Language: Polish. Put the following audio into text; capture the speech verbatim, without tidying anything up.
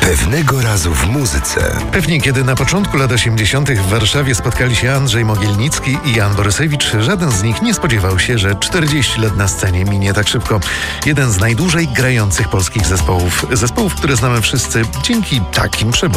Pewnego razu w muzyce. Pewnie kiedy na początku lat osiemdziesiątych w Warszawie spotkali się Andrzej Mogielnicki i Jan Borysewicz, żaden z nich nie spodziewał się, że czterdzieści lat na scenie minie tak szybko. Jeden z najdłużej grających polskich zespołów. Zespołów, które znamy wszyscy dzięki takim przebojom.